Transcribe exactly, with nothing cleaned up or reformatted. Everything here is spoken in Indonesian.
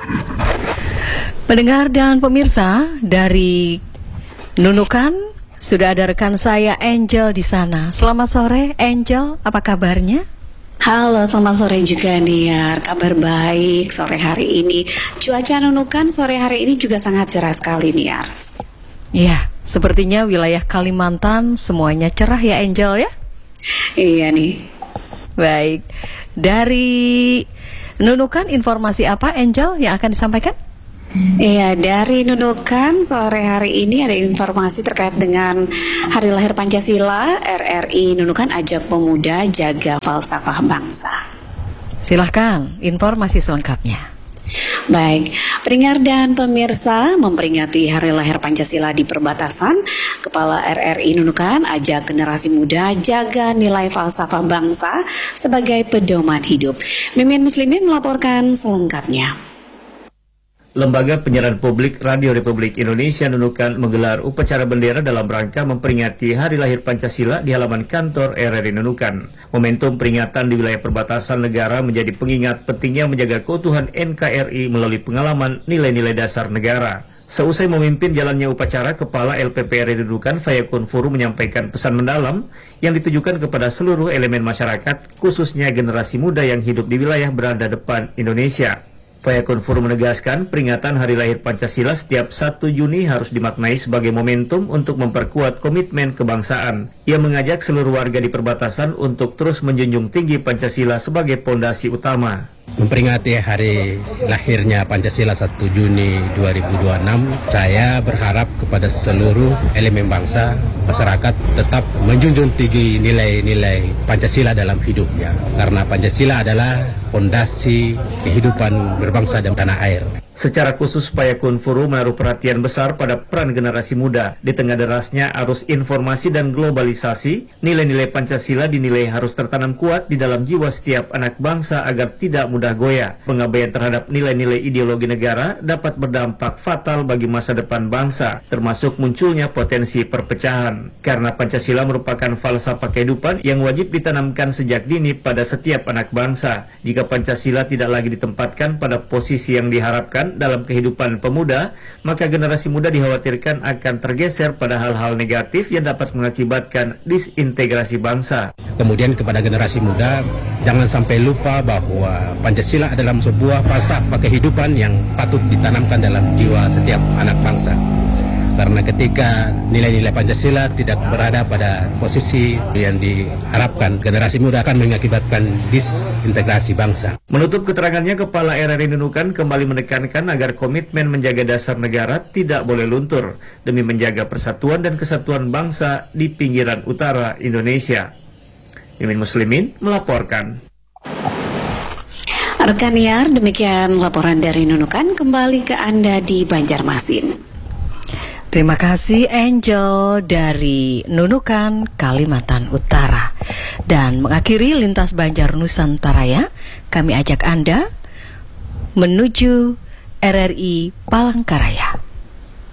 Pendengar dan pemirsa, dari Nunukan sudah ada rekan saya Angel di sana. Selamat sore Angel, apa kabarnya? Halo, selamat sore juga Niar. Kabar baik sore hari ini. Cuaca Nunukan sore hari ini juga sangat cerah sekali Niar. Ya, sepertinya wilayah Kalimantan semuanya cerah ya Angel ya? Iya nih. Baik, dari Nunukan informasi apa Angel yang akan disampaikan? Iya, dari Nunukan sore hari ini ada informasi terkait dengan Hari Lahir Pancasila. R R I Nunukan ajak pemuda jaga falsafah bangsa. Silahkan informasi selengkapnya. Baik, pendengar dan pemirsa, memperingati Hari Lahir Pancasila di perbatasan, Kepala R R I Nunukan ajak generasi muda jaga nilai falsafah bangsa sebagai pedoman hidup. Mimin Muslimin melaporkan selengkapnya. Lembaga Penyiaran Publik Radio Republik Indonesia Nunukan menggelar upacara bendera dalam rangka memperingati Hari Lahir Pancasila di halaman kantor R R I Nunukan. Momentum peringatan di wilayah perbatasan negara menjadi pengingat pentingnya menjaga keutuhan N K R I melalui pengalaman nilai-nilai dasar negara. Seusai memimpin jalannya upacara, Kepala L P P R I Nunukan Fayakun Furu menyampaikan pesan mendalam yang ditujukan kepada seluruh elemen masyarakat, khususnya generasi muda yang hidup di wilayah berada depan Indonesia. Fayakun Furu menegaskan peringatan Hari Lahir Pancasila setiap satu Juni harus dimaknai sebagai momentum untuk memperkuat komitmen kebangsaan. Ia mengajak seluruh warga di perbatasan untuk terus menjunjung tinggi Pancasila sebagai pondasi utama. Memperingati hari lahirnya Pancasila satu Juni dua ribu dua puluh enam, saya berharap kepada seluruh elemen bangsa, masyarakat tetap menjunjung tinggi nilai-nilai Pancasila dalam hidupnya. Karena Pancasila adalah fondasi kehidupan berbangsa dan tanah air. Secara khusus, Fayakun Furu menaruh perhatian besar pada peran generasi muda. Di tengah derasnya arus informasi dan globalisasi, nilai-nilai Pancasila dinilai harus tertanam kuat di dalam jiwa setiap anak bangsa agar tidak mudah goyah. Pengabaian terhadap nilai-nilai ideologi negara dapat berdampak fatal bagi masa depan bangsa, termasuk munculnya potensi perpecahan. Karena Pancasila merupakan falsafah kehidupan yang wajib ditanamkan sejak dini pada setiap anak bangsa. Jika Pancasila tidak lagi ditempatkan pada posisi yang diharapkan dalam kehidupan pemuda, maka generasi muda dikhawatirkan akan tergeser pada hal-hal negatif yang dapat mengakibatkan disintegrasi bangsa. Kemudian kepada generasi muda, jangan sampai lupa bahwa Pancasila adalah sebuah falsafah kehidupan yang patut ditanamkan dalam jiwa setiap anak bangsa. Karena ketika nilai-nilai Pancasila tidak berada pada posisi yang diharapkan, generasi muda akan mengakibatkan disintegrasi bangsa. Menutup keterangannya, Kepala R R I Nunukan kembali menekankan agar komitmen menjaga dasar negara tidak boleh luntur demi menjaga persatuan dan kesatuan bangsa di pinggiran utara Indonesia. Mimin Muslimin melaporkan. Rekan Niar, demikian laporan dari Nunukan. Kembali ke Anda di Banjarmasin. Terima kasih Angel dari Nunukan, Kalimantan Utara. Dan mengakhiri lintas Banjar Nusantara ya, kami ajak Anda menuju R R I Palangkaraya.